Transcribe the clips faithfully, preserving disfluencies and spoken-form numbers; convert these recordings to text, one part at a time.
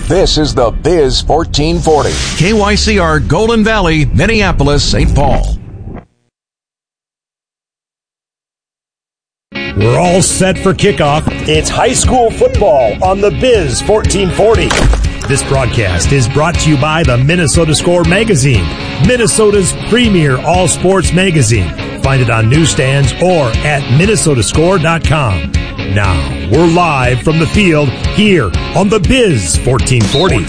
This is the Biz fourteen forty. K Y C R Golden Valley, Minneapolis, Saint Paul. We're all set for kickoff. It's high school football on the Biz fourteen forty. This broadcast is brought to you by the Minnesota Score magazine, Minnesota's premier all-sports magazine. Find it on newsstands or at minnesota score dot com. Now, we're live from the field here on the Biz fourteen forty.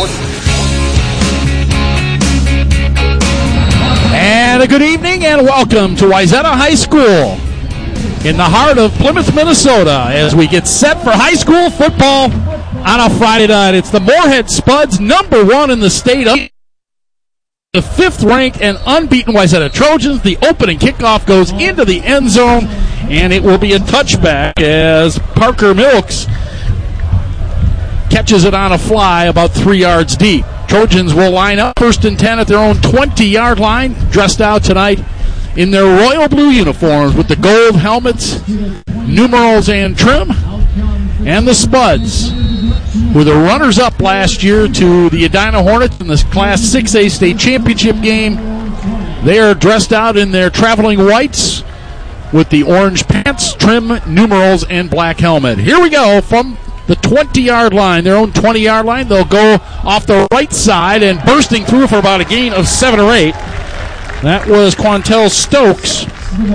And a good evening and welcome to Wayzata High School in the heart of Plymouth, Minnesota, as we get set for high school football on a Friday night. It's the Moorhead Spuds, number one in the state, up the fifth-ranked and unbeaten Wayzata Trojans. The opening kickoff goes into the end zone, and it will be a touchback as Parker Milks catches it on a fly about three yards deep. Trojans will line up first and ten at their own twenty-yard line, dressed out tonight in their royal blue uniforms with the gold helmets, numerals, and trim. And the Spuds were the runners-up last year to the Edina Hornets in this Class six A state championship game. They are dressed out in their traveling whites with the orange pants, trim, numerals, and black helmet. Here we go from the twenty-yard line, their own twenty-yard line. They'll go off the right side and bursting through for about a gain of seven or eight. That was Quantel Stokes.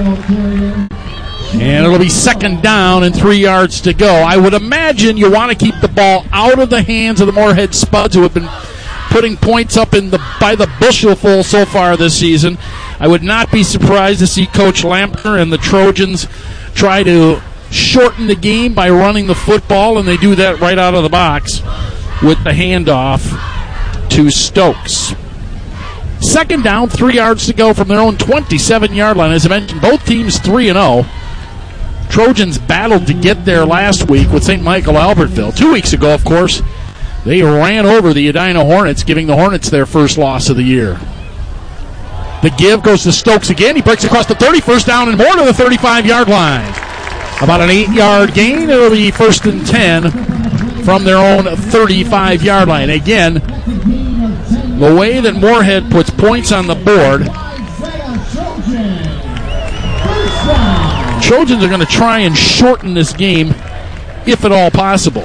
And it'll be second down and three yards to go. I would imagine you want to keep the ball out of the hands of the Moorhead Spuds, who have been putting points up in the by the bushelful so far this season. I would not be surprised to see Coach Lampner and the Trojans try to shorten the game by running the football, and they do that right out of the box with the handoff to Stokes. Second down, three yards to go from their own twenty-seven-yard line. As I mentioned, both teams three and oh. Trojans battled to get there last week with Saint Michael Albertville. Two weeks ago, of course, they ran over the Edina Hornets, giving the Hornets their first loss of the year. The give goes to Stokes again. He breaks across the thirty, first down and more to the thirty-five-yard line. About an eight-yard gain. It'll be first and ten from their own thirty-five-yard line. Again, the way that Moorhead puts points on the board, Trojans are going to try and shorten this game, if at all possible.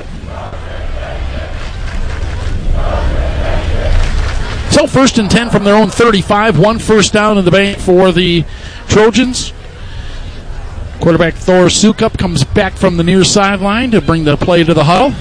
So first and ten from their own thirty-five, one first down in the bank for the Trojans. Quarterback Thor Sukup comes back from the near sideline to bring the play to the huddle.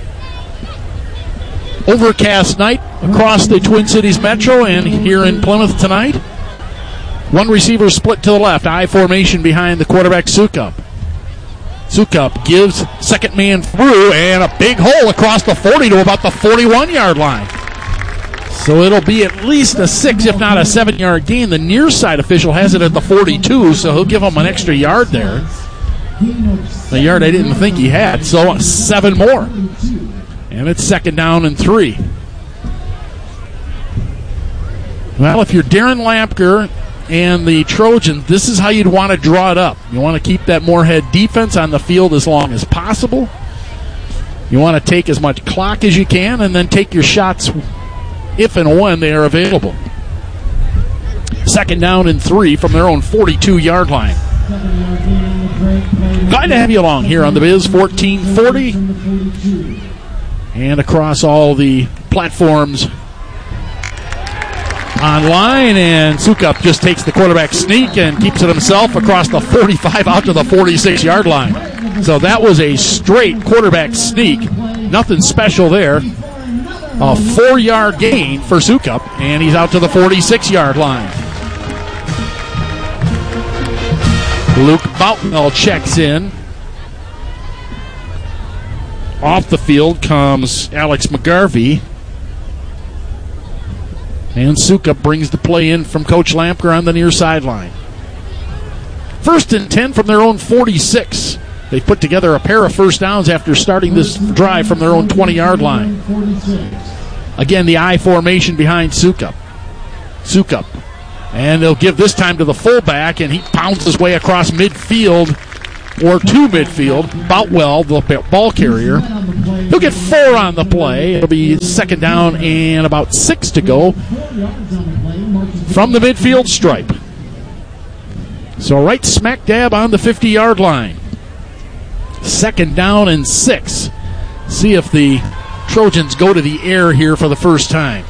Overcast night across the Twin Cities Metro and here in Plymouth tonight. One receiver split to the left. I formation behind the quarterback, Sukup. Sukup gives second man through, and a big hole across the forty to about the forty-one-yard line. So it'll be at least a six, if not a seven-yard gain. The near side official has it at the forty-two, so he'll give him an extra yard there. The yard I didn't think he had, so seven more. And it's second down and three. Well, if you're Darren Lampker and the Trojans, this is how you'd want to draw it up. You want to keep that Moorhead defense on the field as long as possible. You want to take as much clock as you can and then take your shots if and when they are available. Second down and three from their own forty-two-yard line. Glad to have you along here on the Biz fourteen forty. And across all the platforms online, and Sukup just takes the quarterback sneak and keeps it himself across the forty-five out to the forty-six-yard line. So that was a straight quarterback sneak. Nothing special there. A four-yard gain for Sukup, and he's out to the forty-six-yard line. Luke Boutwell checks in. Off the field comes Alex McGarvey. And Sukup brings the play in from Coach Lampker on the near sideline. First and ten from their own forty-six. They put together a pair of first downs after starting this drive from their own twenty-yard line. Again, the I formation behind Sukup. Sukup. And they'll give this time to the fullback, and he pounds his way across midfield, or to midfield. Boutwell, the ball carrier, He'll get four on the play. It'll be second down and about six to go from the midfield stripe. So right smack dab on the fifty-yard line. Second down and six. See if the Trojans go to the air here for the first time,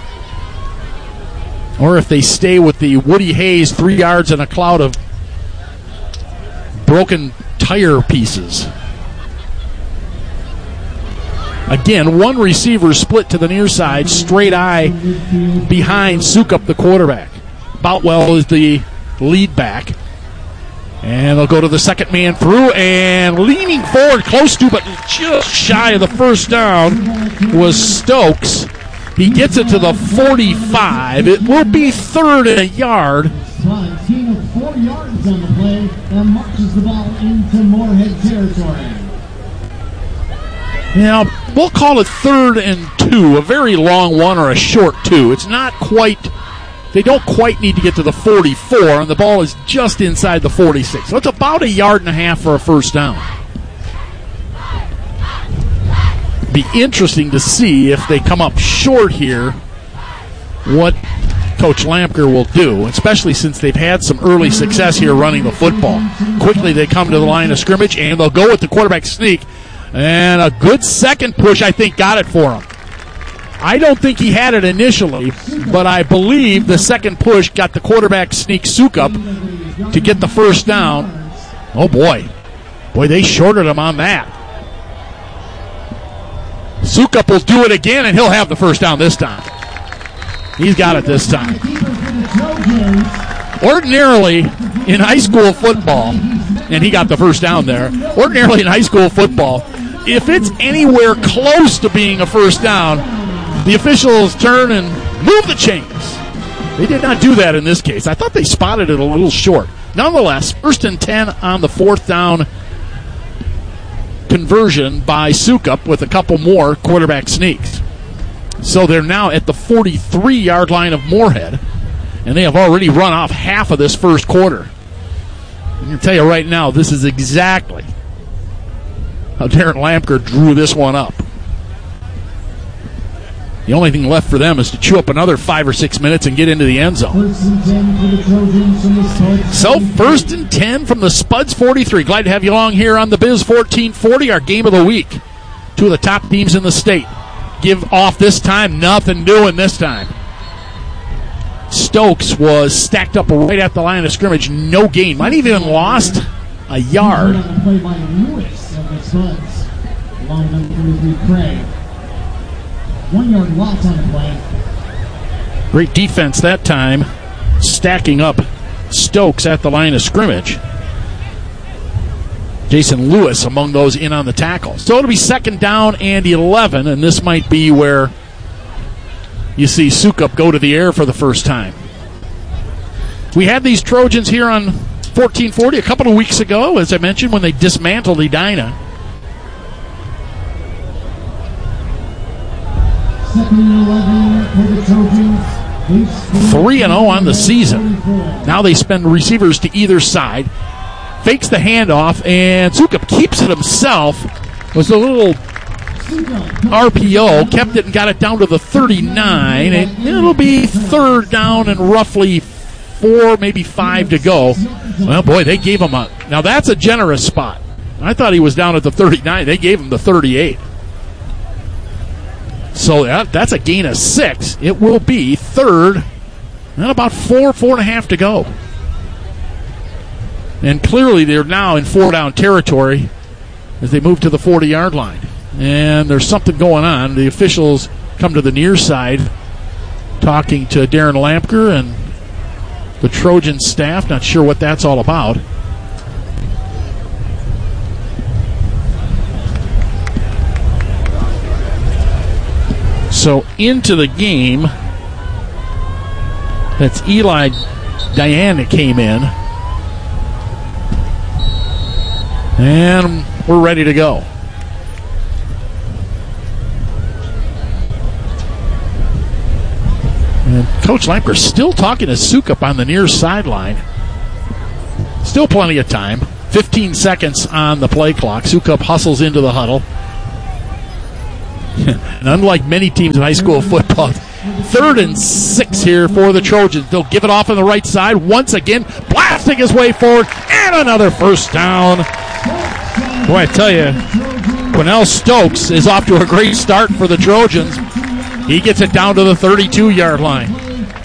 or if they stay with the Woody Hayes three yards in a cloud of broken tire pieces. Again, one receiver split to the near side, straight eye behind Sukup, the quarterback. Boutwell is the lead back. And they'll go to the second man through, and leaning forward, close to, but just shy of the first down was Stokes. He gets it to the forty-five. It will be third and a yard. Team of four yards on the play and marches the ball into Moorhead territory. Now, we'll call it third and two, a very long one or a short two. It's not quite, they don't quite need to get to the forty-four, and the ball is just inside the forty-six. So it's about a yard and a half for a first down. Be interesting to see if they come up short here, what Coach Lampker will do, especially since they've had some early success here running the football. Quickly they come to the line of scrimmage, and they'll go with the quarterback sneak. And a good second push, I think, got it for him. I don't think he had it initially, but I believe the second push got the quarterback sneak Sukup to get the first down. Oh, boy. Boy, they shorted him on that. Sukup will do it again, and he'll have the first down this time. He's got it this time. Ordinarily, in high school football, and he got the first down there, ordinarily in high school football, if it's anywhere close to being a first down, the officials turn and move the chains. They did not do that in this case. I thought they spotted it a little short. Nonetheless, first and ten on the fourth down conversion by Sukup with a couple more quarterback sneaks. So they're now at the forty-three-yard line of Moorhead, and they have already run off half of this first quarter. I can tell you right now, this is exactly how Darren Lampker drew this one up. The only thing left for them is to chew up another five or six minutes and get into the end zone. So first and ten from the Spuds forty-three. Glad to have you along here on the Biz fourteen forty, our game of the week. Two of the top teams in the state. Give off this time, nothing doing this time. Stokes was stacked up right at the line of scrimmage, no gain. Might have even lost a yard. One yard loss on the play. Great defense that time, stacking up Stokes at the line of scrimmage. Jason Lewis among those in on the tackle. So it'll be second down and eleven, and this might be where you see Sukup go to the air for the first time. We had these Trojans here on fourteen forty a couple of weeks ago, as I mentioned, when they dismantled Edina. three and oh on the season. Now they spend receivers to either side. Fakes the handoff, and Sukup keeps it himself. It was a little R P O, kept it and got it down to the thirty-nine. And it'll be third down and roughly four, maybe five to go. Well, boy, they gave him a... Now, that's a generous spot. I thought he was down at the thirty-nine. They gave him the thirty-eight. So that, that's a gain of six. It will be third and about four, four and a half to go. And clearly they're now in four-down territory as they move to the forty-yard line. And there's something going on. The officials come to the near side talking to Darren Lampker and the Trojan staff. Not sure what that's all about. So into the game, that's Eli Diana came in. And we're ready to go. And Coach Lampker still talking to Sukup on the near sideline. Still plenty of time. fifteen seconds on the play clock. Sukup hustles into the huddle. And unlike many teams in high school football, third and six here for the Trojans. They'll give it off on the right side once again, blasting his way forward, and another first down. Boy, I tell you, Quinnell Stokes is off to a great start for the Trojans. He gets it down to the thirty-two-yard line.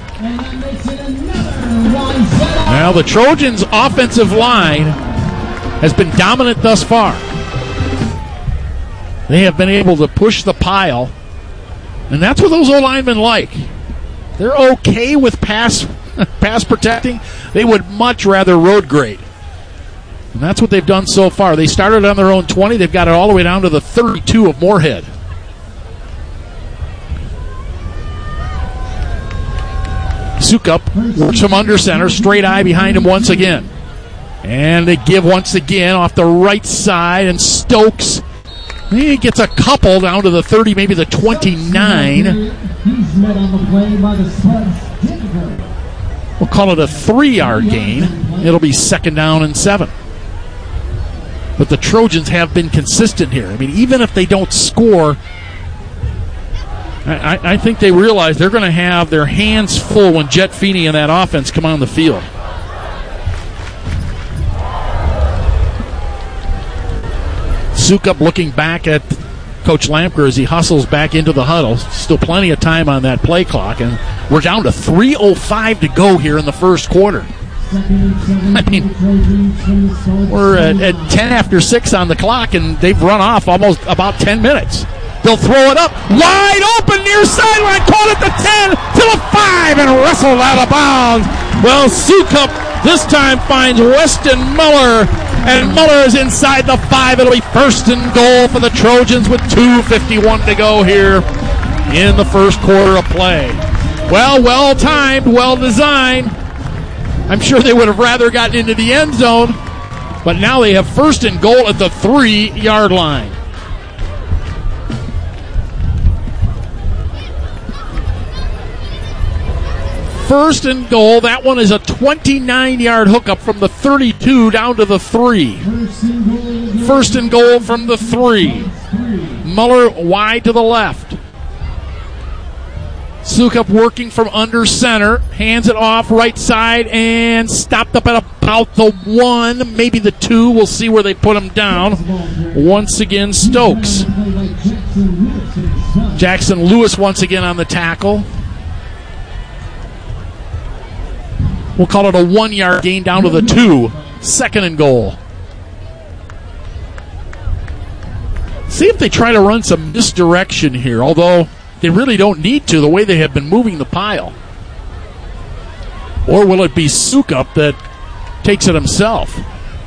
Now, the Trojans' offensive line has been dominant thus far. They have been able to push the pile, and that's what those O-linemen like. They're okay with pass pass protecting. They would much rather road grade. And that's what they've done so far. They started on their own twenty. They've got it all the way down to the thirty-two of Moorhead. Sukup works from under center. Straight eye behind him once again. And they give once again off the right side. And Stokes, he gets a couple down to the thirty, maybe the twenty-nine. He's met on the play by the Spuds. We'll call it a three-yard gain. It'll be second down and seven. But the Trojans have been consistent here. I mean, even if they don't score, I, I think they realize they're going to have their hands full when Jet Feeney and that offense come on the field. Sukup looking back at Coach Lampker as he hustles back into the huddle. Still plenty of time on that play clock, and we're down to three oh five to go here in the first quarter. I mean, we're at, at ten after six on the clock, and they've run off almost about ten minutes. They'll throw it up, wide open near sideline, caught at the ten, to the five, and wrestled out of bounds. Well, Sukup this time finds Weston Muller, and Muller is inside the five. It'll be first and goal for the Trojans with two fifty-one to go here in the first quarter of play. Well, well timed, well designed. I'm sure they would have rather gotten into the end zone, but now they have first and goal at the three-yard line. First and goal. That one is a twenty-nine-yard hookup from the thirty-two down to the three. First and goal from the three. Muller wide to the left. Sukup working from under center. Hands it off right side and stopped up at about the one, maybe the two. We'll see where they put him down. Once again, Stokes. Jackson Lewis once again on the tackle. We'll call it a one-yard gain down to the two. Second and goal. See if they try to run some misdirection here, although they really don't need to, the way they have been moving the pile. Or will it be Sukup that takes it himself?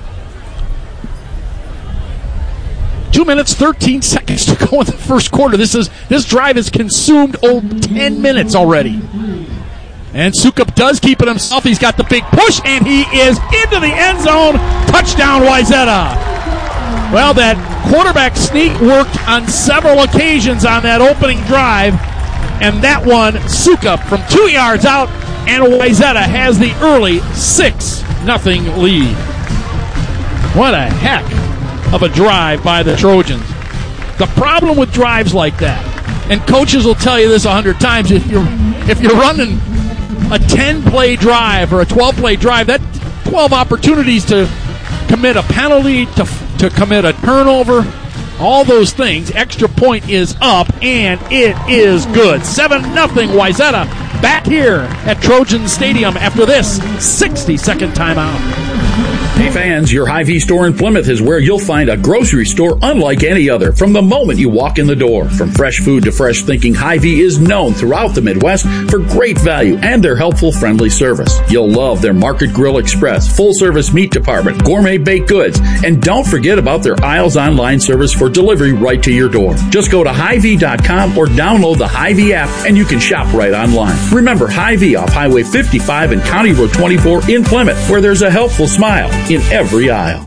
Two minutes, thirteen seconds to go in the first quarter. This is this drive has consumed oh, ten minutes already. And Sukup does keep it himself. He's got the big push, and he is into the end zone. Touchdown, Wayzata. Well, that quarterback sneak worked on several occasions on that opening drive, and that one, Sukup from two yards out, and Wayzata has the early six nothing lead. What a heck of a drive by the Trojans. The problem with drives like that, and coaches will tell you this a hundred times, if you're if you're running a ten-play drive or a twelve-play drive, that twelve opportunities to commit a penalty, to to commit a turnover, all those things, extra point is up, and it is good. seven nothing Wayzata back here at Trojan Stadium after this sixty-second timeout. Hey fans, your Hy-Vee store in Plymouth is where you'll find a grocery store unlike any other from the moment you walk in the door. From fresh food to fresh thinking, Hy-Vee is known throughout the Midwest for great value and their helpful, friendly service. You'll love their Market Grill Express, full-service meat department, gourmet baked goods, and don't forget about their Aisles Online service for delivery right to your door. Just go to Hy Vee dot com or download the Hy-Vee app and you can shop right online. Remember, Hy-Vee off Highway fifty-five and County Road twenty-four in Plymouth, where there's a helpful smile in every aisle.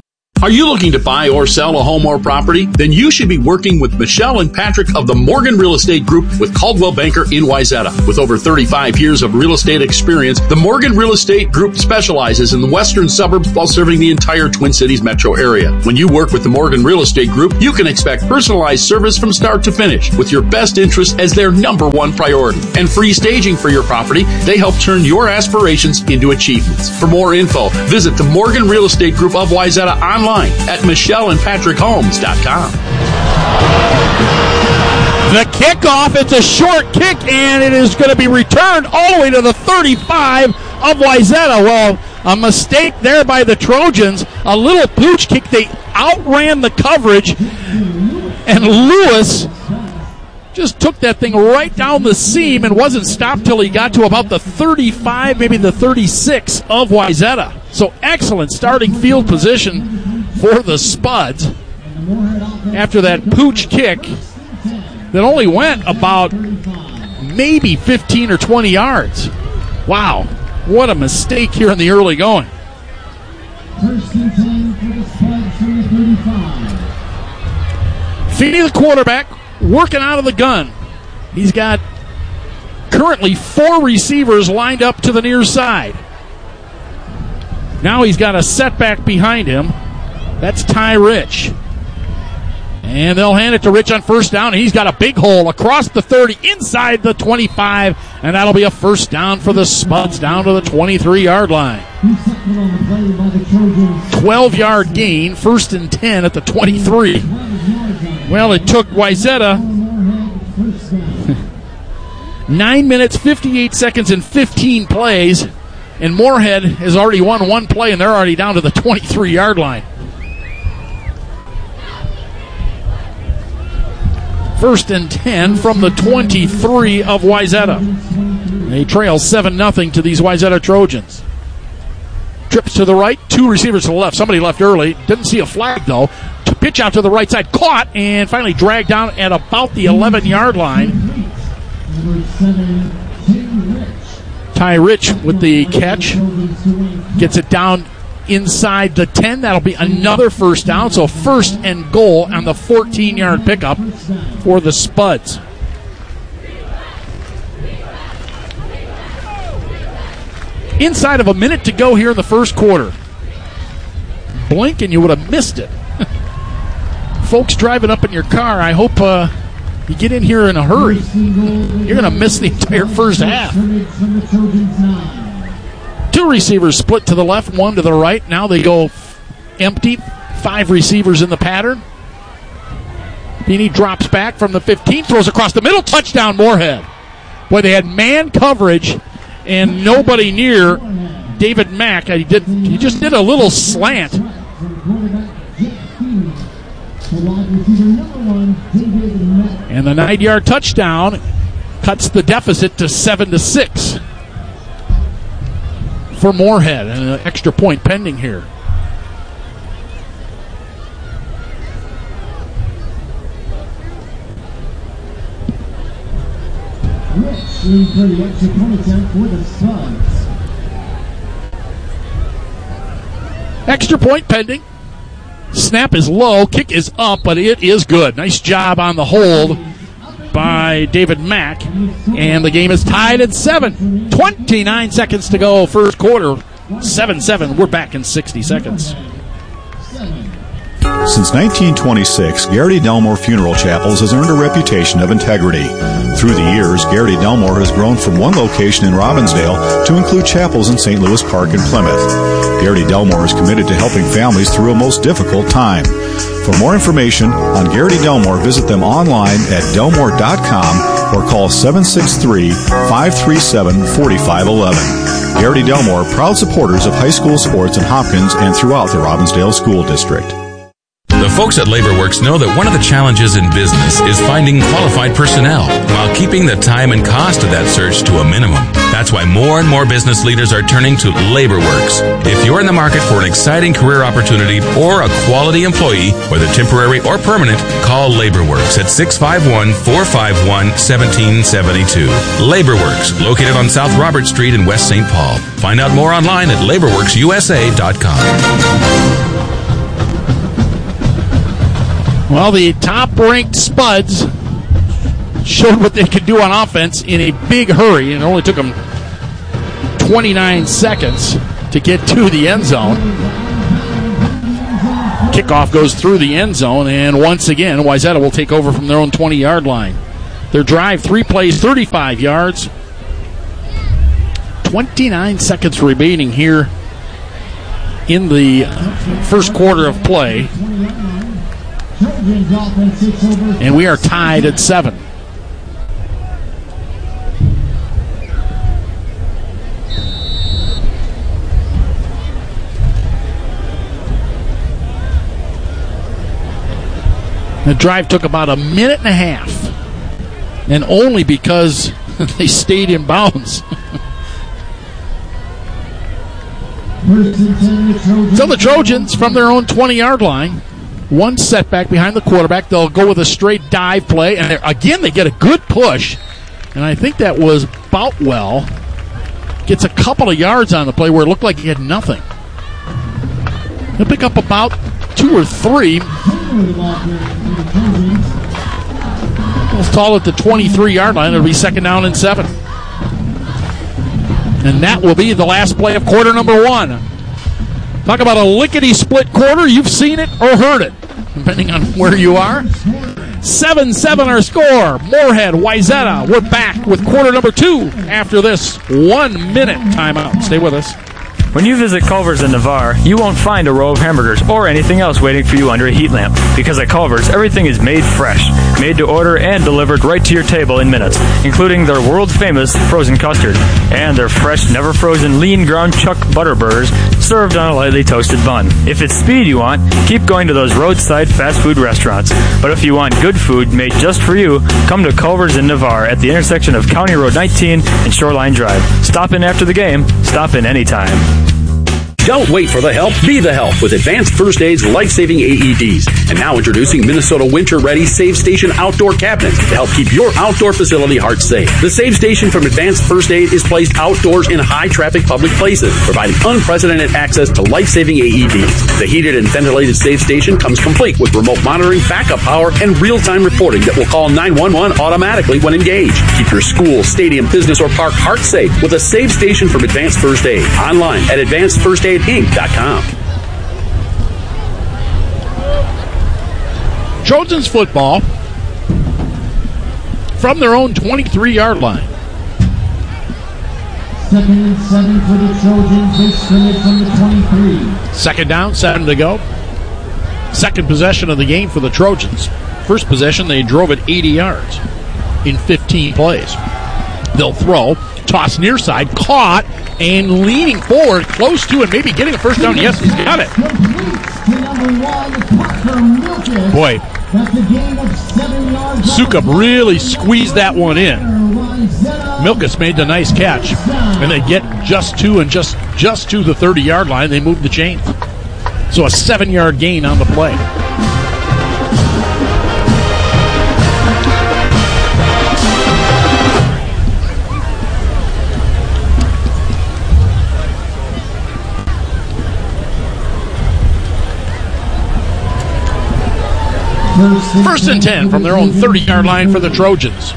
Are you looking to buy or sell a home or property? Then you should be working with Michelle and Patrick of the Morgan Real Estate Group with Caldwell Banker in Wayzata. With over thirty-five years of real estate experience, the Morgan Real Estate Group specializes in the western suburbs while serving the entire Twin Cities metro area. When you work with the Morgan Real Estate Group, you can expect personalized service from start to finish with your best interest as their number one priority. And free staging for your property, they help turn your aspirations into achievements. For more info, visit the Morgan Real Estate Group of Wayzata online at michelle and patrick homes dot com. The kickoff, it's a short kick, and it is going to be returned all the way to the thirty-five of Wayzata. Well, a mistake there by the Trojans. A little pooch kick. They outran the coverage, and Lewis just took that thing right down the seam and wasn't stopped till he got to about the thirty-five, maybe the thirty-six of Wayzata. So excellent starting field position for the Spuds after that pooch kick that only went about maybe fifteen or twenty yards. Wow, what a mistake here in the early going. First and ten for the Spuds from the thirty-five. Feeney, the quarterback, working out of the gun. He's got currently four receivers lined up to the near side. Now he's got a setback behind him. That's Ty Rich. And they'll hand it to Rich on first down. And he's got a big hole across the thirty, inside the twenty-five. And that'll be a first down for the Spuds down to the twenty-three-yard line. twelve-yard gain, first and ten at the twenty-three. Well, it took Wayzata nine minutes, fifty-eight seconds, and fifteen plays. And Moorhead has already won one play, and they're already down to the twenty-three-yard line. First and ten from the twenty-three of Wayzata. They trail seven nothing to these Wayzata Trojans. Trips to the right, two receivers to the left. Somebody left early. Didn't see a flag, though. To pitch out to the right side. Caught and finally dragged down at about the eleven-yard line. Ty Rich with the catch. Gets it down inside the ten. That'll be another first down. So first and goal on the fourteen-yard pickup for the Spuds. Inside of a minute to go here in the first quarter. Blink and you would have missed it. Folks driving up in your car, I hope uh, you get in here in a hurry. You're going to miss the entire first half. Two receivers split to the left, one to the right. Now they go empty. Five receivers in the pattern. Feeney drops back from the fifteen, throws across the middle. Touchdown, Moorhead. Boy, they had man coverage and nobody near David Mack. He did. He just did a little slant. And the nine-yard touchdown cuts the deficit to seven to six for Moorhead, and an extra point pending here. Rich lead for the extra point attempt for the Spuds. Extra point pending. Snap is low, kick is up, but it is good. Nice job on the hold by David Mack. And the game is tied at seven. twenty-nine seconds to go, first quarter. seven seven. We're back in sixty seconds. Since nineteen twenty-six, Garrity Delmore Funeral Chapels has earned a reputation of integrity. Through the years, Garrity Delmore has grown from one location in Robbinsdale to include chapels in Saint Louis Park and Plymouth. Garrity Delmore is committed to helping families through a most difficult time. For more information on Garrity Delmore, visit them online at delmore dot com or call seven six three, five three seven, four five one one. Garrity Delmore, proud supporters of high school sports in Hopkins and throughout the Robbinsdale School District. The folks at LaborWorks know that one of the challenges in business is finding qualified personnel while keeping the time and cost of that search to a minimum. That's why more and more business leaders are turning to LaborWorks. If you're in the market for an exciting career opportunity or a quality employee, whether temporary or permanent, call LaborWorks at six five one, four five one, one seven seven two. LaborWorks, located on South Robert Street in West Saint Paul. Find out more online at labor works u s a dot com. Well, the top-ranked Spuds showed what they could do on offense in a big hurry, and it only took them twenty-nine seconds to get to the end zone. Kickoff goes through the end zone, and once again, Wayzata will take over from their own twenty-yard line. Their drive, three plays, thirty-five yards. twenty-nine seconds remaining here in the first quarter of play. And we are tied at seven. The drive took about a minute and a half, and only because they stayed in bounds. So the Trojans, from their own twenty-yard line, one setback behind the quarterback. They'll go with a straight dive play, and again they get a good push, and I think that was Boutwell. Gets a couple of yards on the play where it looked like he had nothing. He'll pick up about two or three. We'll stall at the twenty-three-yard line. It'll be second down and seven. And that will be the last play of quarter number one. Talk about a lickety-split quarter. You've seen it or heard it, depending on where you are. seven seven our score. Moorhead, Wayzata. We're back with quarter number two after this one-minute timeout. Stay with us. When you visit Culver's in Navarre, you won't find a row of hamburgers or anything else waiting for you under a heat lamp. Because at Culver's, everything is made fresh, made to order, and delivered right to your table in minutes, including their world-famous frozen custard and their fresh, never-frozen lean ground chuck butter burgers served on a lightly toasted bun. If it's speed you want, keep going to those roadside fast food restaurants. But if you want good food made just for you, come to Culver's in Navarre at the intersection of County Road nineteen and Shoreline Drive. Stop in after the game. Stop in anytime. Don't wait for the help, be the help with Advanced First Aid's life-saving A E Ds. And now introducing Minnesota Winter-Ready Save Station Outdoor Cabinets to help keep your outdoor facility heart safe. The Save Station from Advanced First Aid is placed outdoors in high-traffic public places, providing unprecedented access to life-saving A E Ds. The heated and ventilated Save Station comes complete with remote monitoring, backup power, and real-time reporting that will call nine one one automatically when engaged. Keep your school, stadium, business, or park heart safe with a Save Station from Advanced First Aid. Online at advanced first aid inc dot com. Trojans football from their own twenty-three-yard line. Second and seven for the Trojans. They scrimmage from the twenty-three. Second down, seven to go. Second possession of the game for the Trojans. First possession, they drove it eighty yards in fifteen plays. They'll throw, toss near side, caught, and leaning forward, close to and maybe getting a first down. Yes, he's got it. Boy, Sukup really squeezed that one in. Milkus made the nice catch, and they get just to and just just to the thirty-yard line. They move the chain. So a seven-yard gain on the play. First and ten from their own thirty-yard line for the Trojans.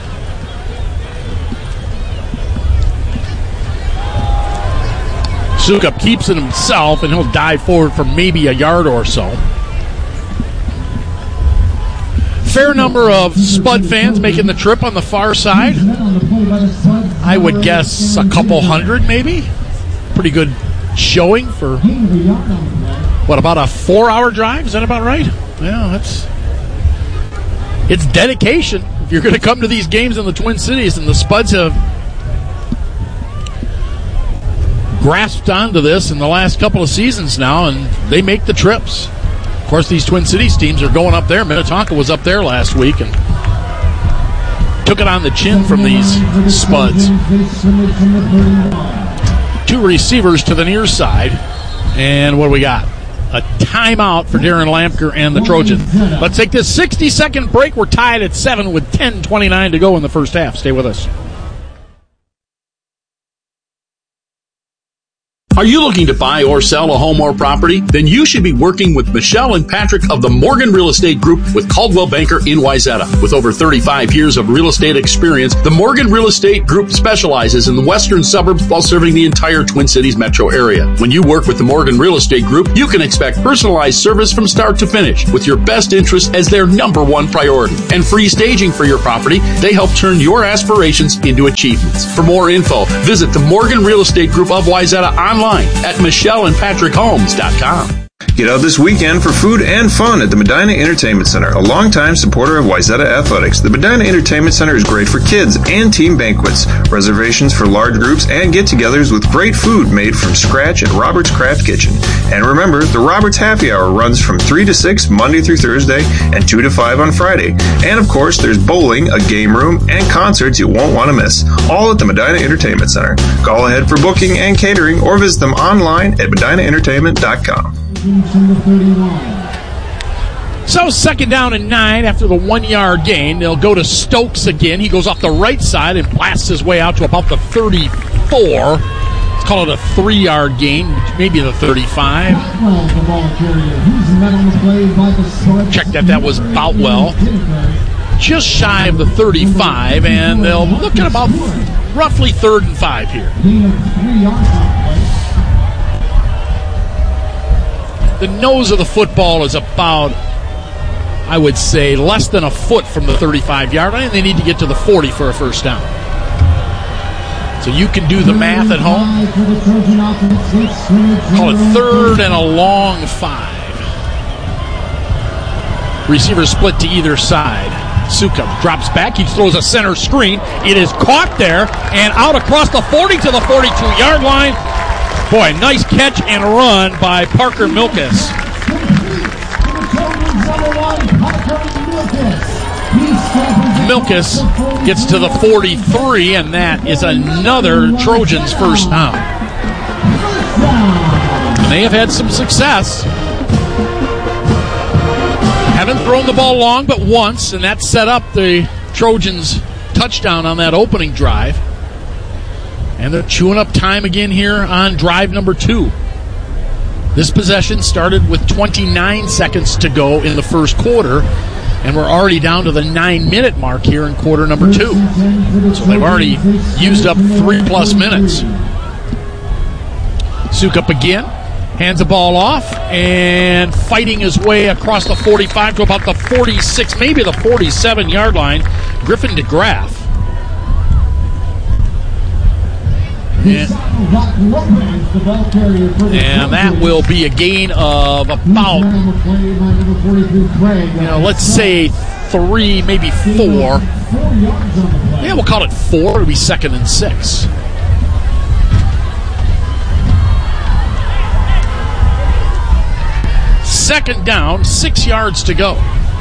Sukup keeps it himself, and he'll dive forward for maybe a yard or so. Fair number of Spud fans making the trip on the far side. I would guess a couple hundred, maybe. Pretty good showing for, what, about a four-hour drive? Is that about right? Yeah, that's... It's dedication if you're going to come to these games in the Twin Cities, and the Spuds have grasped onto this in the last couple of seasons now, and they make the trips. Of course, these Twin Cities teams are going up there. Minnetonka was up there last week and took it on the chin from these Spuds. Two receivers to the near side, and what do we got? A timeout for Darren Lampker and the Trojans. Let's take this sixty-second break. We're tied at seven with ten twenty-nine to go in the first half. Stay with us. Are you looking to buy or sell a home or property? Then you should be working with Michelle and Patrick of the Morgan Real Estate Group with Caldwell Banker in Wayzata. With over thirty-five years of real estate experience, the Morgan Real Estate Group specializes in the western suburbs while serving the entire Twin Cities metro area. When you work with the Morgan Real Estate Group, you can expect personalized service from start to finish, with your best interest as their number one priority. And free staging for your property, they help turn your aspirations into achievements. For more info, visit the Morgan Real Estate Group of Wayzata online at michelle and patrick homes dot com. Get out this weekend for food and fun at the Medina Entertainment Center, a longtime supporter of Wayzata Athletics. The Medina Entertainment Center is great for kids and team banquets, reservations for large groups, and get-togethers with great food made from scratch at Robert's Craft Kitchen. And remember, the Robert's Happy Hour runs from three to six Monday through Thursday and two to five on Friday. And of course, there's bowling, a game room, and concerts you won't want to miss, all at the Medina Entertainment Center. Call ahead for booking and catering or visit them online at medina entertainment dot com. So second down and nine after the one-yard gain. They'll go to Stokes again. He goes off the right side and blasts his way out to about the thirty-four. Let's call it a three-yard gain, maybe the thirty-five. Check that. That was Boutwell. Just shy of the thirty-five, and they'll look at about roughly third and five here. The nose of the football is about, I would say, less than a foot from the thirty-five-yard line, and they need to get to the forty for a first down. So you can do the math at home. Call it third and a long five. Receivers split to either side. Sukup drops back. He throws a center screen. It is caught there and out across the forty to the forty-two-yard line. Boy, nice catch and run by Parker Milkus. Milkus gets to the forty-three, and that is another Trojans first down. And they have had some success. Haven't thrown the ball long but once, and that set up the Trojans' touchdown on that opening drive. And they're chewing up time again here on drive number two. This possession started with twenty-nine seconds to go in the first quarter, and we're already down to the nine-minute mark here in quarter number two. So they've already used up three-plus minutes. Sukup again, hands the ball off, and fighting his way across the forty-five to about the forty-six, maybe the forty-seven-yard line, Griffin DeGraff. And, and that will be a gain of about, you know, let's say three, maybe four. Yeah, we'll call it four. It'll be second and six. Second down, six yards to go.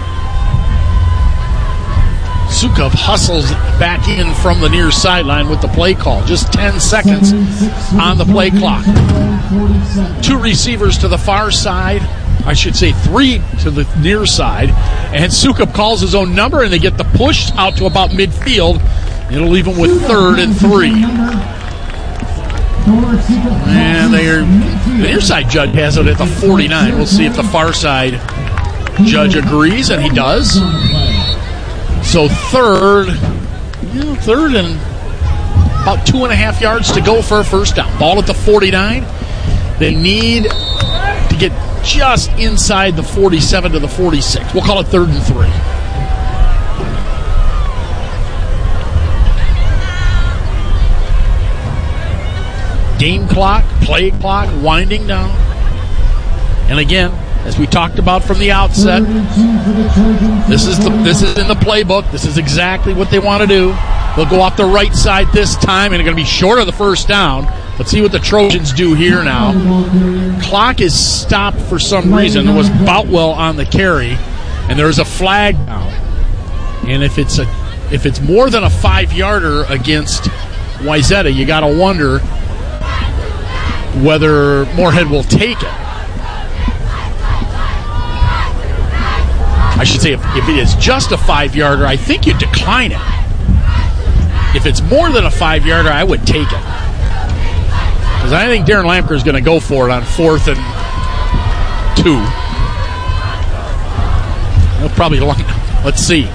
Sukup hustles back in from the near sideline with the play call. Just ten seconds on the play clock. Two receivers to the far side. I should say three to the near side. And Sukup calls his own number, and they get the push out to about midfield. It'll leave them with third and three. And they're, the near side judge has it at the forty-nine. We'll see if the far side judge agrees, and he does. So third, you know, third and about two and a half yards to go for a first down. Ball at the forty-nine. They need to get just inside the forty-seven to the forty-six. We'll call it third and three. Game clock, play clock, winding down. And again, as we talked about from the outset, this is the this is in the playbook. This is exactly what they want to do. They'll go off the right side this time, and they're going to be short of the first down. Let's see what the Trojans do here now. Clock is stopped for some reason. There was Boutwell on the carry, and there's a flag now. And if it's a if it's more than a five-yarder against Wayzata, you got to wonder whether Moorhead will take it. I should say, if, if it is just a five-yarder, I think you decline it. If it's more than a five-yarder, I would take it. Because I think Darren Lamker is going to go for it on fourth and two. He'll probably line up. Let's see.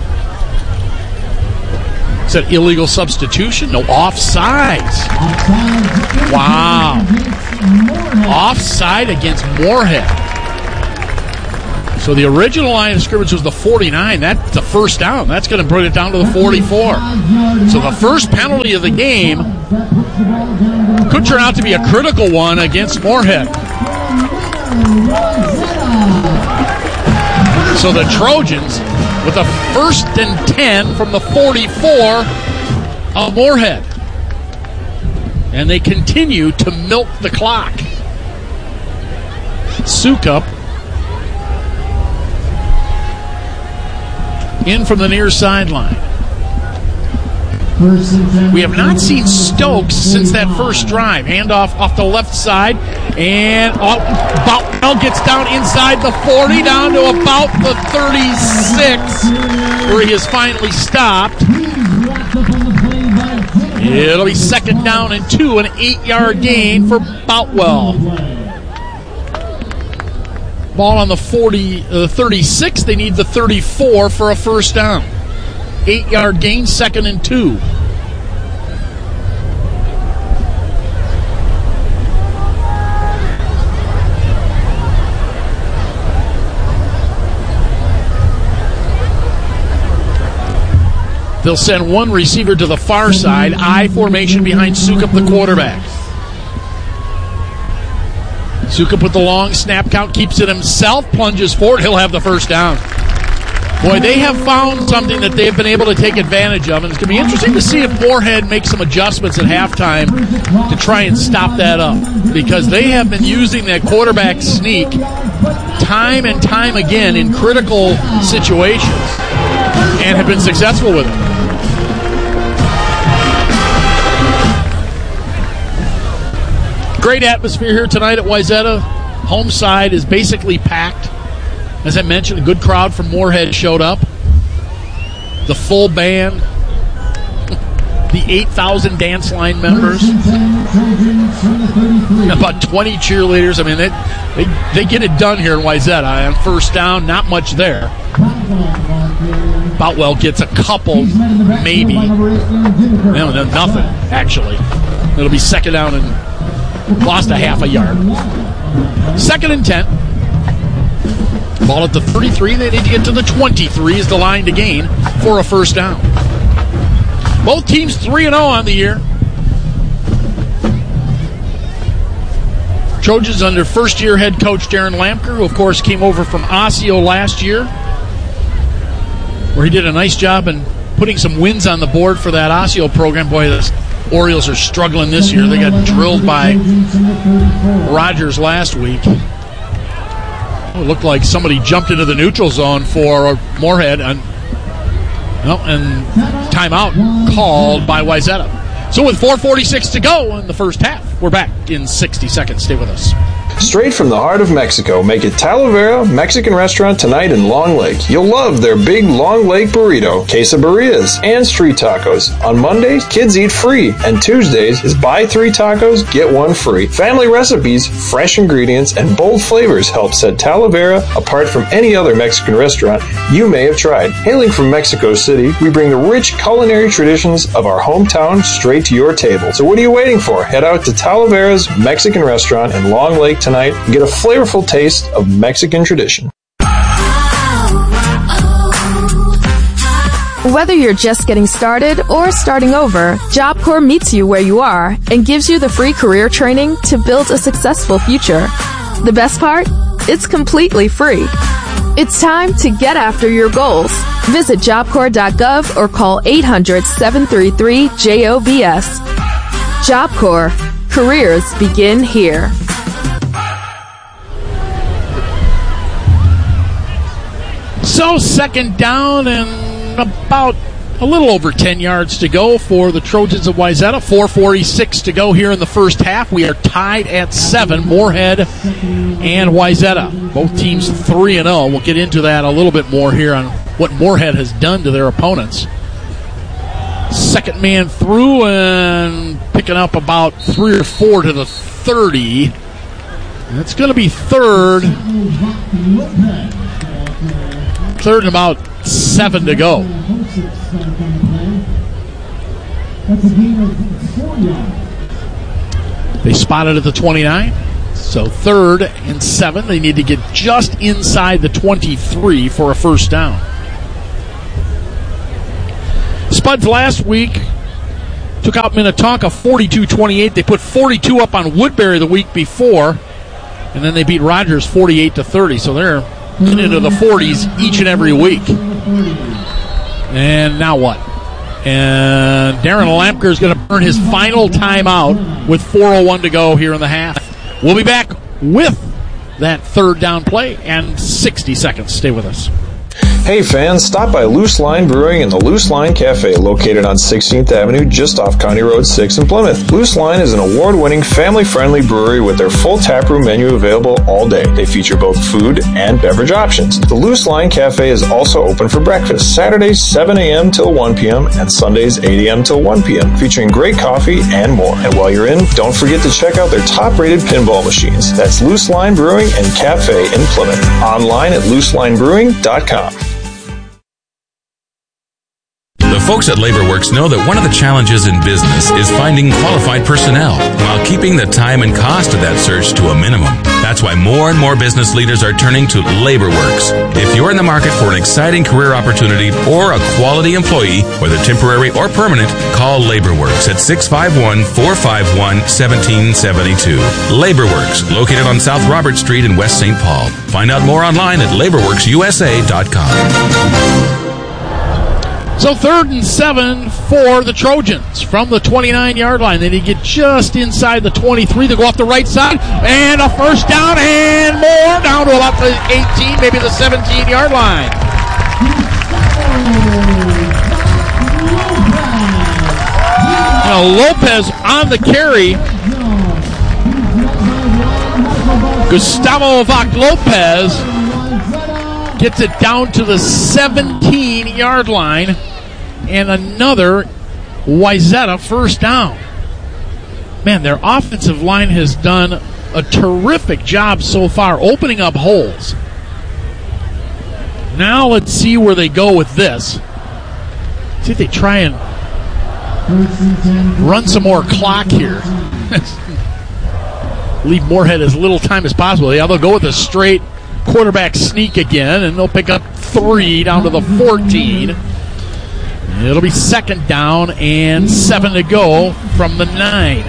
Is that illegal substitution? No, offsides. Wow. Offside against Moorhead. So the original line of scrimmage was the forty-nine. That's the first down. That's going to bring it down to the forty-four. So the first penalty of the game could turn out to be a critical one against Moorhead. So the Trojans with a first and ten from the forty-four of Moorhead. And they continue to milk the clock. Sukup in from the near sideline. We have not seen Stokes since that first drive. Handoff off the left side, and oh, Boutwell gets down inside the forty, down to about the thirty-six, where he is finally stopped. It'll be second down and two, an eight-yard gain for Boutwell. Ball on the forty, uh, thirty-six. They need the thirty-four for a first down. Eight-yard gain, second and two. They'll send one receiver to the far side. I formation behind Sukup, the quarterback. Sukup with the long snap count, keeps it himself, plunges forward. He'll have the first down. Boy, they have found something that they've been able to take advantage of, and it's going to be interesting to see if Moorhead makes some adjustments at halftime to try and stop that up, because they have been using that quarterback sneak time and time again in critical situations and have been successful with it. Great atmosphere here tonight at Wayzata. Home side is basically packed. As I mentioned, a good crowd from Moorhead showed up. The full band, the eight thousand dance line members, about twenty cheerleaders. I mean, they, they, they get it done here in Wayzata. On first down, not much there. Boutwell gets a couple, maybe. No, no, nothing, actually. It'll be second down and lost a half a yard. Second and ten. Ball at the thirty-three. They need to get to the twenty-three is the line to gain for a first down. Both teams three and oh on the year. Trojans under first-year head coach Darren Lamker, who, of course, came over from Osseo last year, where he did a nice job in putting some wins on the board for that Osseo program. Boy, the Orioles are struggling this year. They got drilled by Rogers last week. It looked like somebody jumped into the neutral zone for Moorhead, and, well, and timeout called by Wayzata. So with four forty-six to go in the first half, we're back in sixty seconds. Stay with us. Straight from the heart of Mexico, make it Talavera Mexican Restaurant tonight in Long Lake. You'll love their big Long Lake burrito, quesadillas, and street tacos. On Mondays, kids eat free, and Tuesdays is buy three tacos, get one free. Family recipes, fresh ingredients, and bold flavors help set Talavera apart from any other Mexican restaurant you may have tried. Hailing from Mexico City, we bring the rich culinary traditions of our hometown straight to your table. So what are you waiting for? Head out to Talavera's Mexican Restaurant in Long Lake tonight and get a flavorful taste of Mexican tradition. Whether you're just getting started or starting over, Job Corps meets you where you are and gives you the free career training to build a successful future. The best part? It's completely free. It's time to get after your goals. Visit job corps dot gov or call eight hundred, seven three three, J O B S. Job Corps. Careers begin here. So second down and about a little over ten yards to go for the Trojans of Wayzata. four forty-six to go here in the first half. We are tied at seven, Moorhead and Wayzata. Both teams three and oh. We'll get into that a little bit more here on what Moorhead has done to their opponents. Second man through and picking up about three or four to the thirty. And it's going to be third. Third and about seven to go. They spotted at the twenty-nine. So third and seven. They need to get just inside the twenty-three for a first down. Spuds last week took out Minnetonka forty-two twenty-eight. They put forty-two up on Woodbury the week before, and then they beat Rogers forty-eight to thirty. So they're into the forties each and every week. And now what? And Darren Lampker is going to burn his final timeout with four oh one to go here in the half. We'll be back with that third down play and sixty seconds. Stay with us. Hey fans, stop by Loose Line Brewing and the Loose Line Cafe, located on sixteenth Avenue, just off County Road six in Plymouth. Loose Line is an award-winning, family-friendly brewery with their full taproom menu available all day. They feature both food and beverage options. The Loose Line Cafe is also open for breakfast, Saturdays seven a.m. till one p.m. and Sundays eight a.m. till one p.m., featuring great coffee and more. And while you're in, don't forget to check out their top-rated pinball machines. That's Loose Line Brewing and Cafe in Plymouth. Online at loose line brewing dot com. The folks at LaborWorks know that one of the challenges in business is finding qualified personnel while keeping the time and cost of that search to a minimum. That's why more and more business leaders are turning to LaborWorks. If you're in the market for an exciting career opportunity or a quality employee, whether temporary or permanent, call LaborWorks at six five one, four five one, one seven seven two. LaborWorks, located on South Robert Street in West Saint Paul. Find out more online at labor works u s a dot com. So third and seven for the Trojans from the twenty-nine-yard line. They need to get just inside the twenty-three. They go off the right side, and a first down and more, down to about the eighteen, maybe the seventeen-yard line. Now Lopez on the carry. Gustavo Vac Lopez gets it down to the seventeen-yard line, and another Wayzata first down. Man, their offensive line has done a terrific job so far opening up holes. Now let's see where they go with this. See if they try and run some more clock here. Leave Moorhead as little time as possible. Yeah, they'll go with a straight quarterback sneak again, and they'll pick up three down to the fourteen. It'll be second down and seven to go from the nine.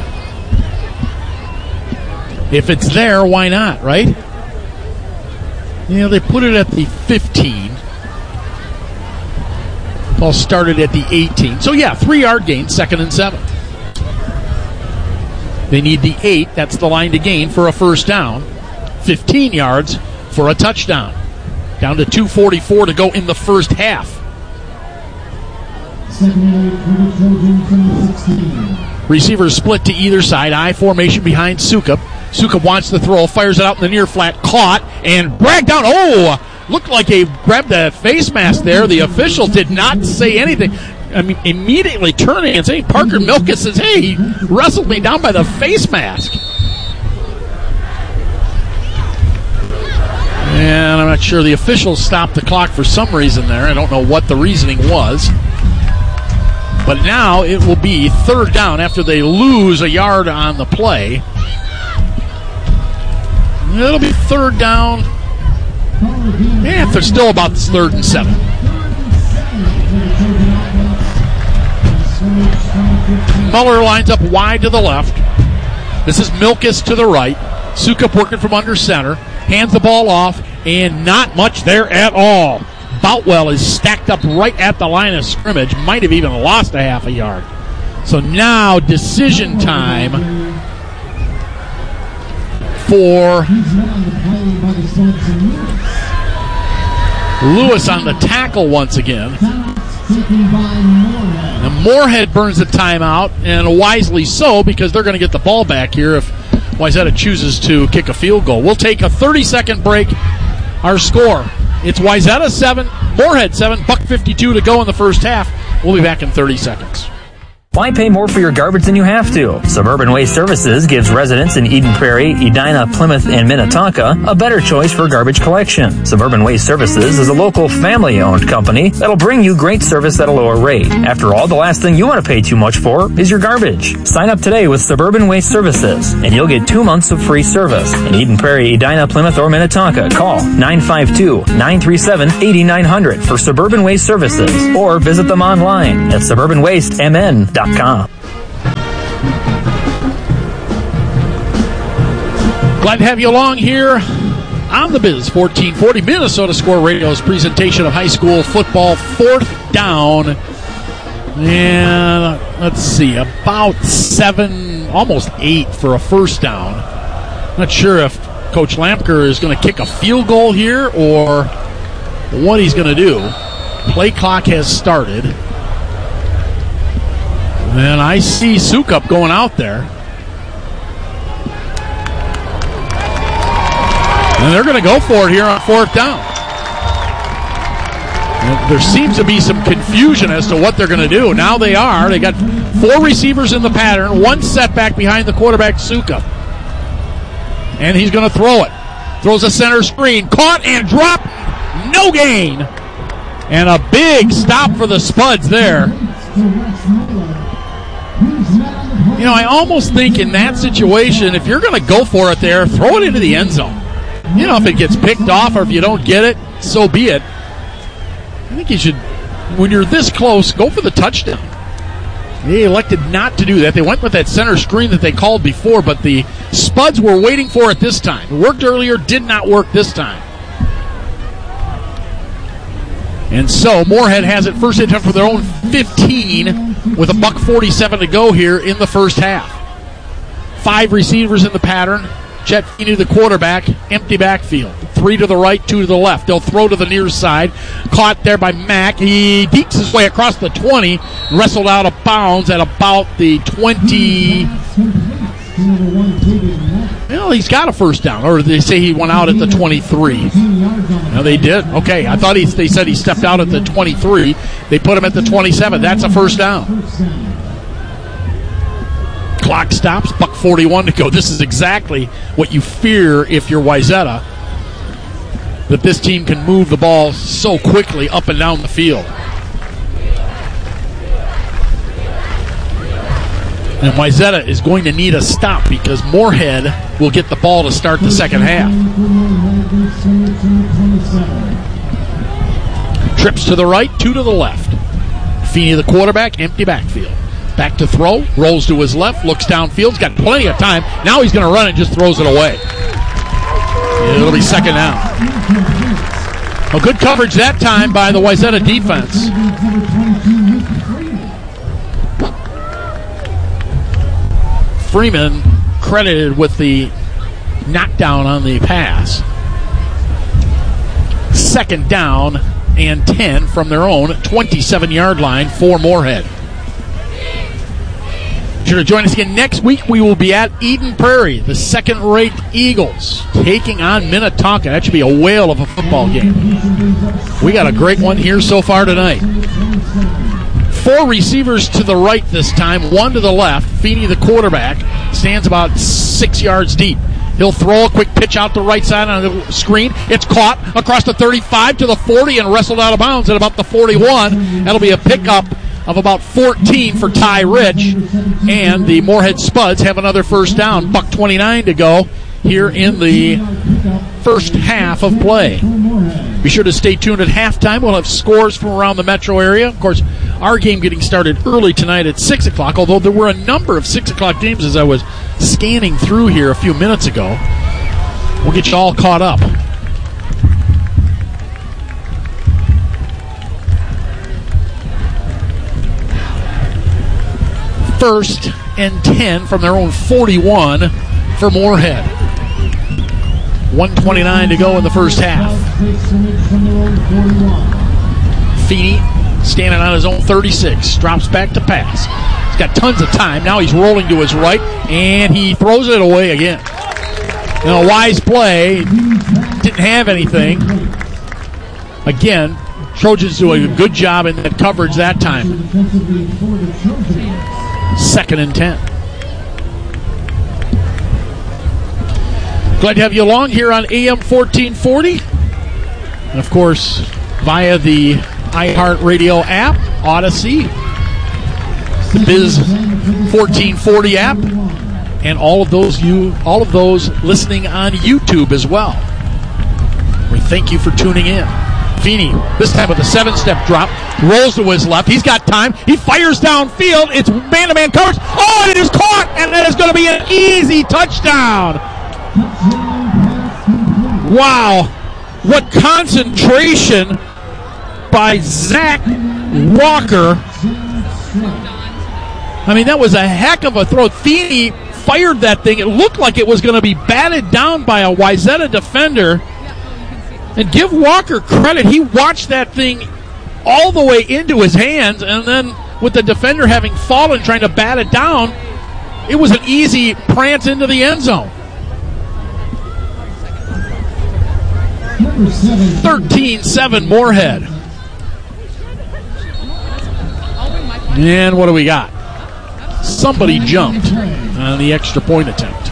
If it's there, why not, right? You know, they put it at the fifteen. Ball started at the eighteen. So, yeah, three-yard gain, second and seven. They need the eight. That's the line to gain for a first down. fifteen yards for a touchdown. Down to two forty-four to go in the first half. Receivers split to either side. I formation behind Sukup. Sukup wants to throw, fires it out in the near flat, caught and dragged down. Oh, looked like he grabbed the face mask there. The official did not say anything. I mean, immediately turning and saying, Parker Milkus says, hey, he wrestled me down by the face mask. And I'm not sure. The officials stopped the clock for some reason there. I don't know what the reasoning was. But now it will be third down after they lose a yard on the play. It'll be third down. Yeah, they're still about this third and seven. Muller lines up wide to the left. This is Milkus to the right. Sukup working from under center. Hands the ball off, and not much there at all. Boutwell is stacked up right at the line of scrimmage. Might have even lost a half a yard. So now decision time for Lewis on the tackle once again. Now Moorhead burns the timeout, and wisely so, because they're going to get the ball back here if Wayzata chooses to kick a field goal. We'll take a thirty-second break. Our score, it's Wayzata seven, Moorhead seven, buck fifty-two to go in the first half. We'll be back in thirty seconds. Why pay more for your garbage than you have to? Suburban Waste Services gives residents in Eden Prairie, Edina, Plymouth, and Minnetonka a better choice for garbage collection. Suburban Waste Services is a local family-owned company that'll bring you great service at a lower rate. After all, the last thing you want to pay too much for is your garbage. Sign up today with Suburban Waste Services, and you'll get two months of free service. In Eden Prairie, Edina, Plymouth, or Minnetonka, call nine five two, nine three seven, eight nine zero zero for Suburban Waste Services, or visit them online at suburban waste m n dot com. Glad to have you along here on the Biz fourteen forty Minnesota Score Radio's presentation of high school football. Fourth down, and let's see, about seven, almost eight for a first down. Not sure if Coach Lampker is going to kick a field goal here or what he's going to do. Play clock has started. And I see Sukup going out there. And they're going to go for it here on fourth down. And there seems to be some confusion as to what they're going to do. Now they are. They got four receivers in the pattern, one setback behind the quarterback, Sukup. And he's going to throw it. Throws a center screen. Caught and dropped. No gain. And a big stop for the Spuds there. You know, I almost think in that situation, if you're going to go for it there, throw it into the end zone. You know, if it gets picked off or if you don't get it, so be it. I think you should, when you're this close, go for the touchdown. They elected not to do that. They went with that center screen that they called before, but the Spuds were waiting for it this time. It worked earlier, did not work this time. And so Moorhead has it first attempt for their own fifteen with a buck forty-seven to go here in the first half. Five receivers in the pattern. Chet Feeney, the quarterback, empty backfield. Three to the right, two to the left. They'll throw to the near side. Caught there by Mack. He dekes his way across the twenty, wrestled out of bounds at about the twenty. Well, he's got a first down, or they say he went out at the twenty-three. No, they did. Okay, I thought he, they said he stepped out at the twenty-three. They put him at the twenty-seven. That's a first down. Clock stops, buck forty-one to go. This is exactly what you fear if you're Wayzata, that this team can move the ball so quickly up and down the field. And Wayzata is going to need a stop because Moorhead will get the ball to start the second half. Trips to the right, two to the left. Feeney, the quarterback, empty backfield. Back to throw, rolls to his left, looks downfield, he's got plenty of time. Now he's going to run and just throws it away. It'll be second down. A good coverage that time by the Wayzata defense. Freeman credited with the knockdown on the pass. Second down and ten from their own twenty-seven-yard line for Moorhead. Sure to join us again next week. We will be at Eden Prairie, the second-rate Eagles taking on Minnetonka. That should be a whale of a football game. We got a great one here so far tonight. Four receivers to the right this time, one to the left. Feeney, the quarterback, stands about six yards deep. He'll throw a quick pitch out the right side on the screen. It's caught across the thirty-five to the forty and wrestled out of bounds at about the forty-one. That'll be a pickup of about fourteen for Ty Rich. And the Moorhead Spuds have another first down. Buck twenty-nine to go here in the first half of play. Be sure to stay tuned at halftime. We'll have scores from around the metro area. Of course, our game getting started early tonight at six o'clock, although there were a number of six o'clock games as I was scanning through here a few minutes ago. We'll get you all caught up. First and ten from their own forty-one for Moorhead. one twenty-nine to go in the first half. Feeney standing on his own thirty-six. Drops back to pass. He's got tons of time. Now he's rolling to his right, and he throws it away again. Now, a wise play. Didn't have anything. Again, Trojans doing a good job in that coverage that time. Second and ten. Glad to have you along here on A M fourteen forty. And, of course, via the iHeartRadio app, Odyssey, the Biz fourteen forty app, and all of those you, all of those listening on YouTube as well. We thank you for tuning in. Feeney, this time with a seven-step drop, rolls to his left. He's got time. He fires downfield. It's man-to-man coverage. Oh, and it is caught, and that is going to be an easy touchdown. Wow. What concentration by Zach Walker. I mean, that was a heck of a throw. Feeney fired that thing. It looked like it was going to be batted down by a Wayzata defender. And give Walker credit. He watched that thing all the way into his hands, and then with the defender having fallen trying to bat it down, it was an easy prance into the end zone. thirteen seven Moorhead. And what do we got? Somebody jumped on the extra point attempt.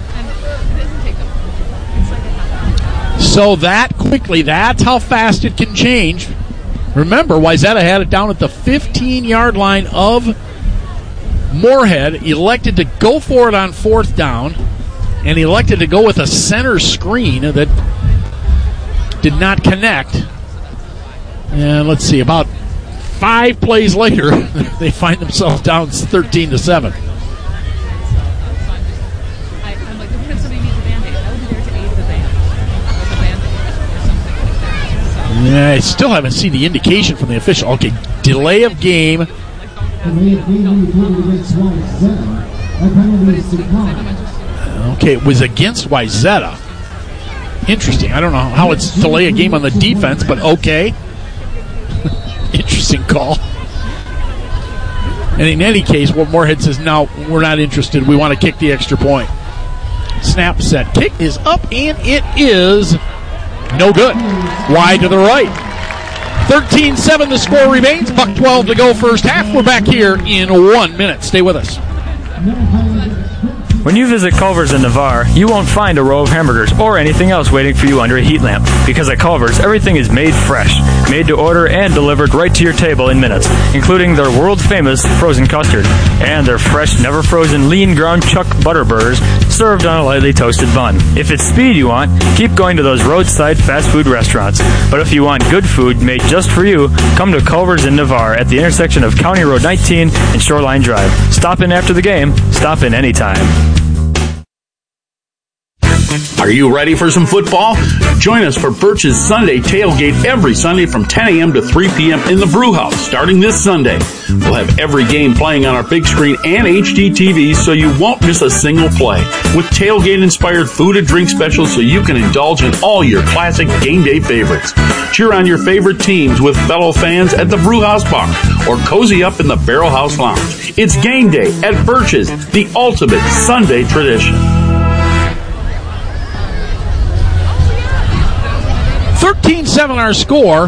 So that quickly, that's how fast it can change. Remember, Wayzata had it down at the fifteen-yard line of Moorhead, elected to go for it on fourth down, and elected to go with a center screen that did not connect. And let's see, about five plays later, they find themselves down thirteen to seven. Yeah, I still haven't seen the indication from the official. Okay, delay of game. Okay, it was against Wayzata. Interesting. I don't know how it's delay a game on the defense, but okay. Interesting call. And in any case, what Moorhead says, no, we're not interested. We want to kick the extra point. Snap, set, kick is up, and it is no good. Wide to the right. thirteen seven the score remains. Buck twelve to go first half. We're back here in one minute. Stay with us. When you visit Culver's in Navarre, you won't find a row of hamburgers or anything else waiting for you under a heat lamp. Because at Culver's, everything is made fresh, made to order, and delivered right to your table in minutes, including their world-famous frozen custard and their fresh, never-frozen lean ground chuck butter burgers served on a lightly toasted bun. If it's speed you want, keep going to those roadside fast food restaurants. But if you want good food made just for you, come to Culver's in Navarre at the intersection of County Road nineteen and Shoreline Drive. Stop in after the game. Stop in anytime. Are you ready for some football? Join us for Birch's Sunday Tailgate every Sunday from ten a.m. to three p.m. in the Brew House starting this Sunday. We'll have every game playing on our big screen and H D T Vs so you won't miss a single play. With tailgate-inspired food and drink specials so you can indulge in all your classic game day favorites. Cheer on your favorite teams with fellow fans at the Brew House Bar or cozy up in the Barrel House Lounge. It's game day at Birch's, the ultimate Sunday tradition. thirteen seven our score.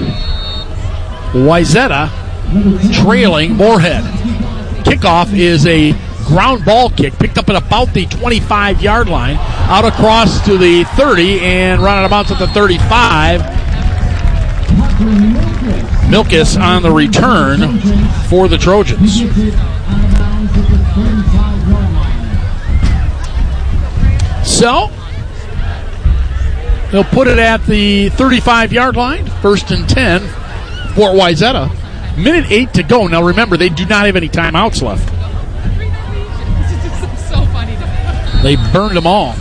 Wayzata trailing Moorhead. Kickoff is a ground ball kick picked up at about the twenty-five-yard line, out across to the thirty and run out of bounds at the thirty-five. Milkus on the return for the Trojans. So they'll put it at the thirty-five-yard line, first and ten for Wayzata. Minute eight to go. Now remember, they do not have any timeouts left. So funny to me. They burned them all.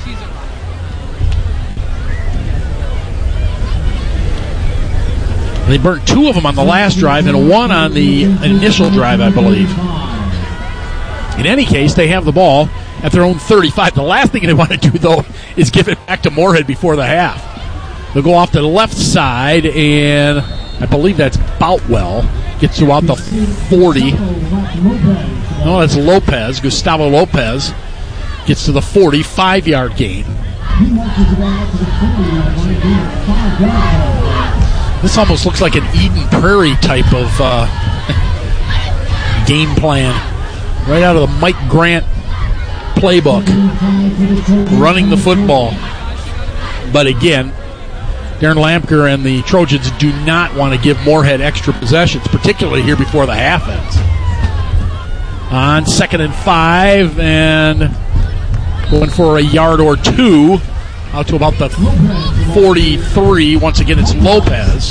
They burnt two of them on the last drive and one on the initial drive, I believe. In any case, they have the ball at their own thirty-five. The last thing they want to do, though, is give it back to Moorhead before the half. They'll go off to the left side, and I believe that's Boutwell. Gets to out the forty. No, that's Lopez. Gustavo Lopez gets to the forty-five-yard gain. This almost looks like an Eden Prairie type of uh, game plan. Right out of the Mike Grant playbook. Running the football. But again, Darren Lampker and the Trojans do not want to give Moorhead extra possessions, particularly here before the half ends. On second and five, and going for a yard or two. Out to about the forty-three. Once again, it's Lopez.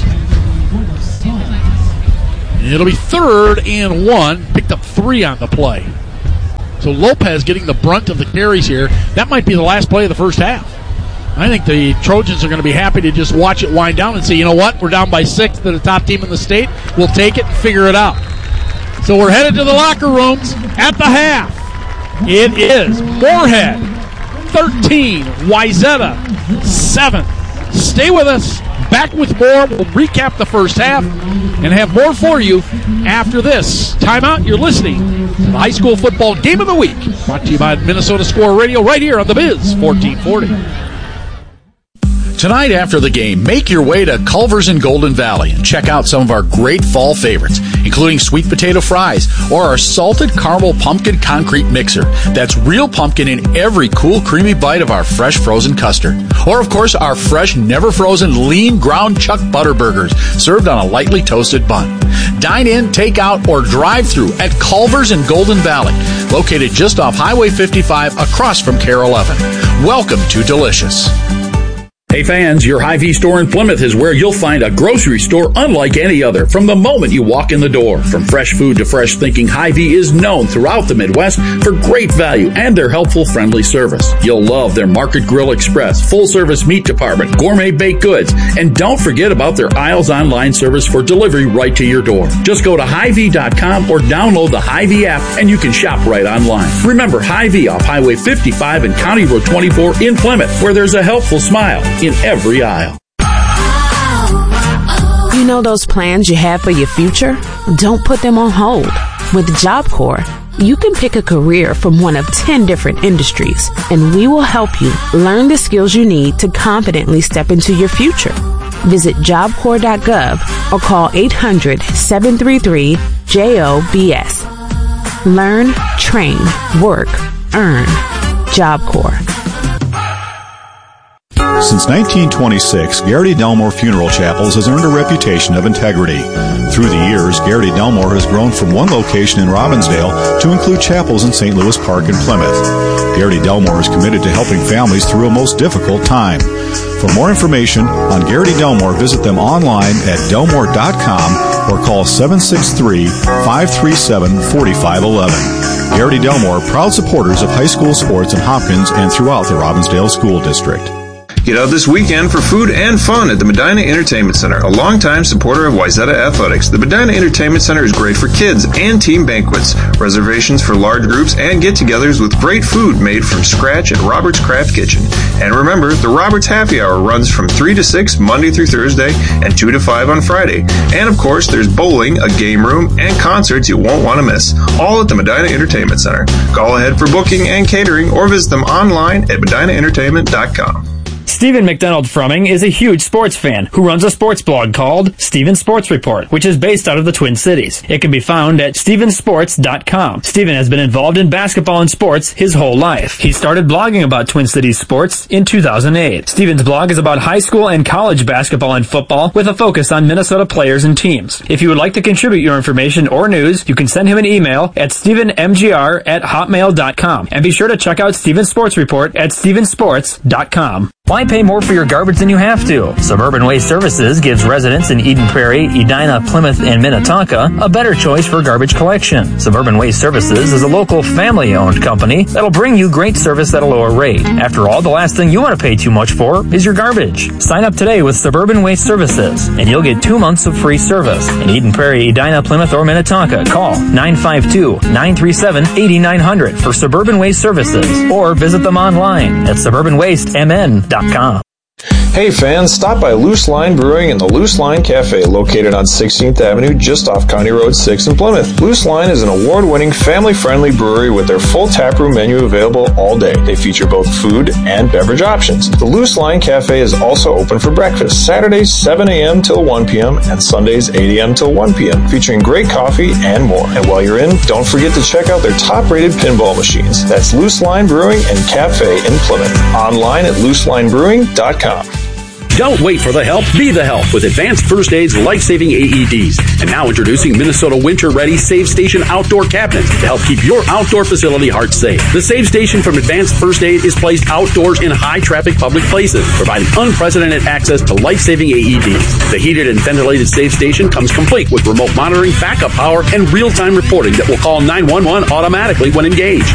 It'll be third and one. Picked up three on the play. So Lopez getting the brunt of the carries here. That might be the last play of the first half. I think the Trojans are going to be happy to just watch it wind down and say, you know what, we're down by six to the top team in the state. We'll take it and figure it out. So we're headed to the locker rooms at the half. It is Moorhead thirteen, Wayzata seven. Stay with us. Back with more. We'll recap the first half and have more for you after this. Timeout. You're listening to the High School Football Game of the Week. Brought to you by Minnesota Score Radio right here on the Biz fourteen forty. Tonight after the game, make your way to Culver's in Golden Valley and check out some of our great fall favorites, including sweet potato fries or our salted caramel pumpkin concrete mixer. That's real pumpkin in every cool, creamy bite of our fresh frozen custard. Or, of course, our fresh, never frozen, lean ground chuck butter burgers served on a lightly toasted bun. Dine in, take out, or drive through at Culver's in Golden Valley, located just off Highway fifty-five across from Care eleven. Welcome to Delicious. Hey fans, your Hy-Vee store in Plymouth is where you'll find a grocery store unlike any other from the moment you walk in the door. From fresh food to fresh thinking, Hy-Vee is known throughout the Midwest for great value and their helpful, friendly service. You'll love their Market Grill Express, full-service meat department, gourmet baked goods, and don't forget about their Aisles online service for delivery right to your door. Just go to Hy Vee dot com or download the Hy-Vee app and you can shop right online. Remember, Hy-Vee off Highway fifty-five and County Road twenty-four in Plymouth, where there's a helpful smile in every aisle. You know those plans you have for your future? Don't put them on hold. With Job Corps, you can pick a career from one of ten different industries, and we will help you learn the skills you need to confidently step into your future. Visit job corps dot gov or call eight hundred, seven three three, J O B S. Learn, train, work, earn. Job Corps. Since nineteen twenty-six, Garrity Delmore Funeral Chapels has earned a reputation of integrity. Through the years, Garrity Delmore has grown from one location in Robbinsdale to include chapels in Saint Louis Park and Plymouth. Garrity Delmore is committed to helping families through a most difficult time. For more information on Garrity Delmore, visit them online at delmore dot com or call seven six three, five three seven, four five one one. Garrity Delmore, proud supporters of high school sports in Hopkins and throughout the Robbinsdale School District. Get out this weekend for food and fun at the Medina Entertainment Center, a longtime supporter of Wayzata Athletics. The Medina Entertainment Center is great for kids and team banquets, reservations for large groups, and get-togethers with great food made from scratch at Robert's Craft Kitchen. And remember, the Robert's Happy Hour runs from three to six Monday through Thursday and two to five on Friday. And of course, there's bowling, a game room, and concerts you won't want to miss, all at the Medina Entertainment Center. Call ahead for booking and catering or visit them online at medina entertainment dot com. Stephen McDonald Frumming is a huge sports fan who runs a sports blog called Stephen Sports Report, which is based out of the Twin Cities. It can be found at steven sports dot com. Stephen has been involved in basketball and sports his whole life. He started blogging about Twin Cities sports in two thousand eight. Stephen's blog is about high school and college basketball and football with a focus on Minnesota players and teams. If you would like to contribute your information or news, you can send him an email at stephen m g r at hotmail dot com. And be sure to check out Stephen Sports Report at steven sports dot com. Why pay more for your garbage than you have to? Suburban Waste Services gives residents in Eden Prairie, Edina, Plymouth, and Minnetonka a better choice for garbage collection. Suburban Waste Services is a local family-owned company that'll bring you great service at a lower rate. After all, the last thing you want to pay too much for is your garbage. Sign up today with Suburban Waste Services, and you'll get two months of free service. In Eden Prairie, Edina, Plymouth, or Minnetonka, call nine five two, nine three seven, eight nine zero zero for Suburban Waste Services, or visit them online at suburban waste m n dot com. Hey fans, stop by Loose Line Brewing and the Loose Line Cafe, located on sixteenth Avenue, just off County Road six in Plymouth. Loose Line is an award-winning, family-friendly brewery with their full taproom menu available all day. They feature both food and beverage options. The Loose Line Cafe is also open for breakfast, Saturdays seven a.m. till one p.m. and Sundays eight a.m. till one p.m., featuring great coffee and more. And while you're in, don't forget to check out their top-rated pinball machines. That's Loose Line Brewing and Cafe in Plymouth. Online at loose line brewing dot com. Don't wait for the help, be the help with Advanced First Aid's life-saving A E Ds. And now introducing Minnesota Winter-Ready Save Station Outdoor Cabinets to help keep your outdoor facility heart safe. The Save Station from Advanced First Aid is placed outdoors in high-traffic public places, providing unprecedented access to life-saving A E Ds. The heated and ventilated Save Station comes complete with remote monitoring, backup power, and real-time reporting that will call nine one one automatically when engaged.